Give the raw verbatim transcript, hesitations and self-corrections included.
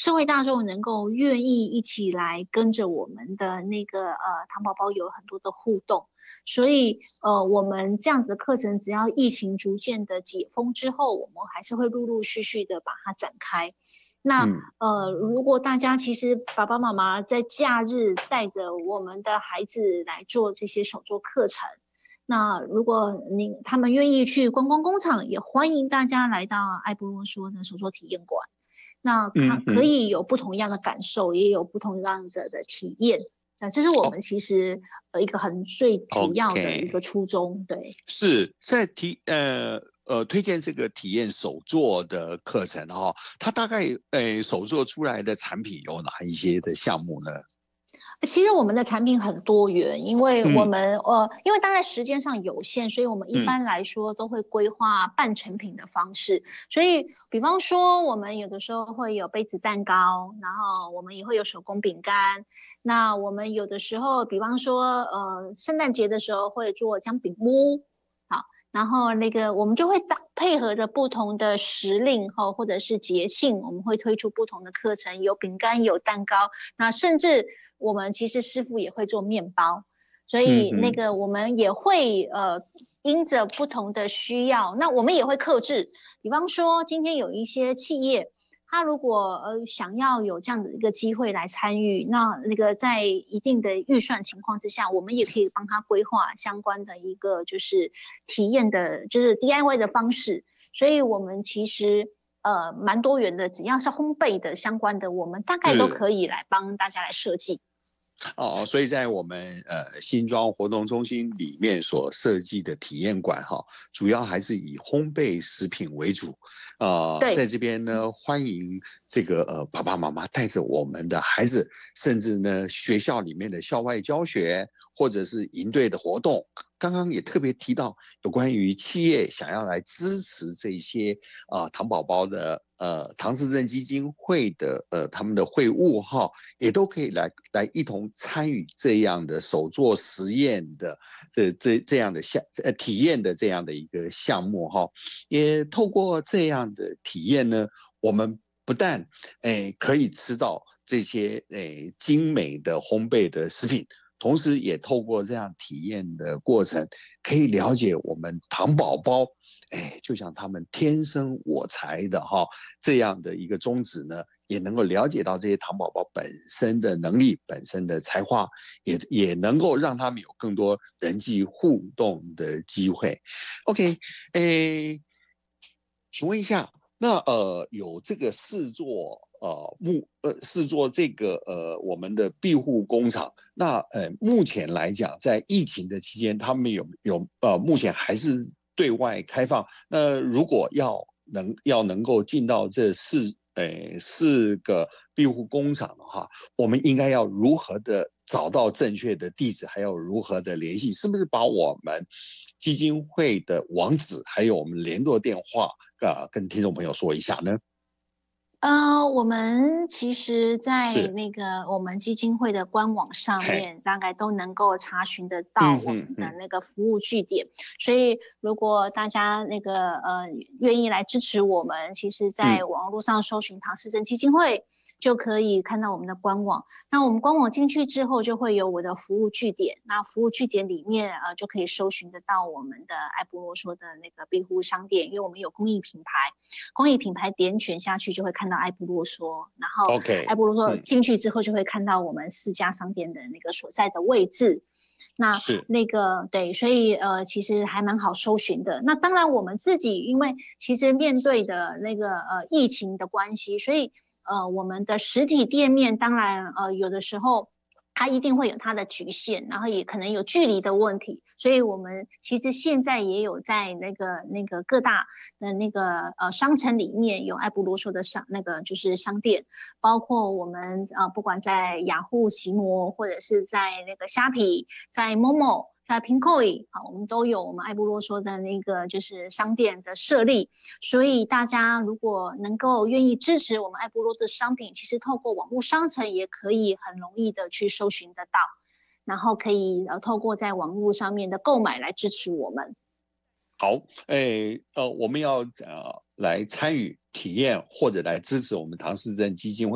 社会大众能够愿意一起来跟着我们的那个呃糖宝宝有很多的互动。所以，呃，我们这样子的课程，只要疫情逐渐的解封之后，我们还是会陆陆续续的把它展开。那、嗯、呃，如果大家其实爸爸妈妈在假日带着我们的孩子来做这些手作课程，那如果你他们愿意去观光工厂，也欢迎大家来到爱不啰嗦的手作体验馆。那可可以有不同样的感受，也有不同样的的体验。那这是我们其实呃一个很最主要的一个初衷， okay. 对， 是在提呃呃推荐这个体验手作的课程哈、哦，它大概呃手作出来的产品有哪一些的项目呢？ 其实我们的产品很多元，因为我们、嗯、呃，因为大概时间上有限，所以我们一般来说都会规划半成品的方式。嗯、所以，比方说，我们有的时候会有杯子蛋糕，然后我们也会有手工饼干。那我们有的时候，比方说，呃，圣诞节的时候会做姜饼屋，好，然后那个我们就会搭配合着不同的时令哈，或者是节庆，我们会推出不同的课程，有饼干，有蛋糕，那甚至我们其实师傅也会做面包，所以那个我们也会呃因着不同的需要，那我们也会客制。比方说今天有一些企业，他如果呃想要有这样的一个机会来参与，那那个在一定的预算情况之下，我们也可以帮他规划相关的一个就是体验的，就是 D I Y 的方式。所以我们其实呃蛮多元的，只要是烘焙的相关的，我们大概都可以来帮大家来设计。 哦，所以在我们呃新庄活动中心里面所设计的体验馆哈，主要还是以烘焙食品为主，啊、呃，在这边呢，欢迎这个呃爸爸妈妈带着我们的孩子，甚至呢学校里面的校外教学或者是营队的活动，刚刚也特别提到有关于企业想要来支持这些啊、呃、糖宝宝的。呃，唐氏症基金会的呃他们的会务哈，也都可以来来一同参与这样的手作实验的这这这样的项呃体验的这样的一个项目哈，也透过这样的体验呢，我们不但诶可以吃到这些诶精美的烘焙的食品。同时也透过这样体验的过程，可以了解我们糖宝宝，哎，就像他们天生我材的哈这样的一个宗旨呢，也能够了解到这些糖宝宝本身的能力、本身的才华，也也能够让他们有更多人际互动的机会。OK， 哎，请问一下，那呃有这个试做。呃，目呃是做这个呃我们的庇护工厂。那呃目前来讲，在疫情的期间，他们有有呃目前还是对外开放。那如果要能要能够进到这四呃四个庇护工厂的话，我们应该要如何的找到正确的地址，还有如何的联系？是不是把我们基金会的网址还有我们联络电话啊、呃、跟听众朋友说一下呢？ 呃，我们其实在那个我们基金会的官网上面，大概都能够查询得到我们的那个服务据点。嗯、所以，如果大家那个呃愿意来支持我们，其实在网络上搜寻唐氏症基金会。就可以看到我们的官网。那我们官网进去之后，就会有我的服务据点。那服务据点里面，呃，就可以搜寻得到我们的爱不啰嗦的那个庇护商店，因为我们有公益品牌，公益品牌点选下去就会看到爱不啰嗦，然后爱不啰嗦进去之后就会看到我们四家商店的那个所在的位置。那那个对，所以呃，其实还蛮好搜寻的。那当然，我们自己因为其实面对的那个呃疫情的关系，所以。呃，我们的实体店面当然，呃，有的时候它一定会有它的局限，然后也可能有距离的问题，所以我们其实现在也有在那个那个各大的那个呃商城里面有爱不啰嗦的商那个就是商店，包括我们呃不管在雅虎奇摩或者是在那个虾皮，在 Momo。在 Pinkoi 啊，我们都有我们爱不啰嗦的那个就是商店的设立，所以大家如果能够愿意支持我们爱不啰嗦的商品，其实透过网络商城也可以很容易的去搜寻得到，然后可以呃透过在网络上面的购买来支持我们。 好，诶，呃，我们要呃来参与体验或者来支持我们唐氏症基金会。